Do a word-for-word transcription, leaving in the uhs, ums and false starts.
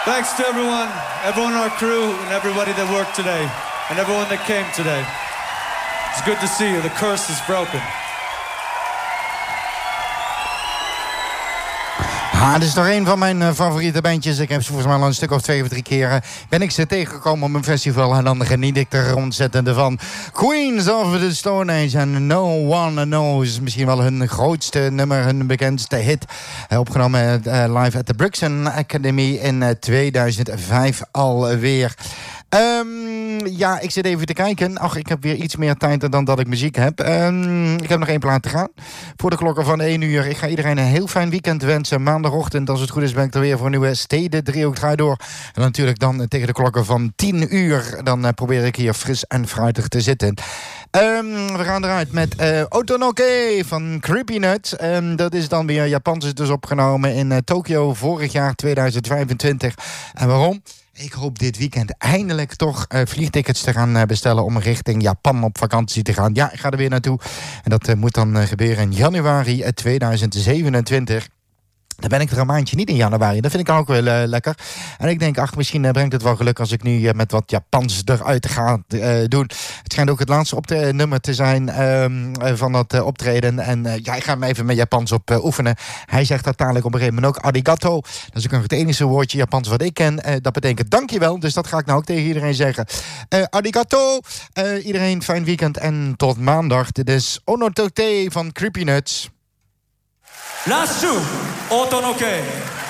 Thanks to everyone, everyone on our crew, and everybody that worked today, and everyone that came today. It's good to see you. The curse is broken. Ah, dit is nog een van mijn uh, favoriete bandjes. Ik heb ze volgens mij al een stuk of twee of drie keren ben ik ze tegengekomen op een festival. En dan geniet ik er ontzettend van. Queens of the Stone Age en No One Knows. Misschien wel hun grootste nummer, hun bekendste hit. Uh, opgenomen uh, live at the Brixton Academy in uh, tweeduizend vijf alweer. Um, ja, ik zit even te kijken. Ach, ik heb weer iets meer tijd dan dat ik muziek heb. Um, ik heb nog één plaat te gaan. Voor de klokken van één uur. Ik ga iedereen een heel fijn weekend wensen. Maandagochtend, als het goed is, ben ik er weer voor een nieuwe Steden Driehoek Draai Door. En natuurlijk dan tegen de klokken van tien uur. Dan uh, probeer ik hier fris en fruitig te zitten. Um, we gaan eruit met uh, Otonoke van Creepy Nuts. Um, dat is dan weer Japans, is dus opgenomen in uh, Tokio vorig jaar tweeduizend vijfentwintig. En waarom? Ik hoop dit weekend eindelijk toch uh, vliegtickets te gaan uh, bestellen om richting Japan op vakantie te gaan. Ja, ik ga er weer naartoe. En dat uh, moet dan uh, gebeuren in januari uh, tweeduizend zevenentwintig. Dan ben ik er een maandje niet in januari. Dat vind ik dan ook wel uh, lekker. En ik denk, ach, misschien uh, brengt het wel geluk als ik nu uh, met wat Japans eruit ga uh, doen. Het schijnt ook het laatste op de, uh, nummer te zijn uh, uh, van dat uh, optreden. En uh, ja, ik ga hem even met Japans op uh, oefenen. Hij zegt uiteindelijk op een gegeven moment ook arigato. Dat is ook het enige woordje Japans wat ik ken. Uh, dat betekent dankjewel. Dus dat ga ik nou ook tegen iedereen zeggen. Uh, arigato. Uh, iedereen fijn weekend en tot maandag. Dit is Onotote van Creepy Nuts. Last two, Otonoke.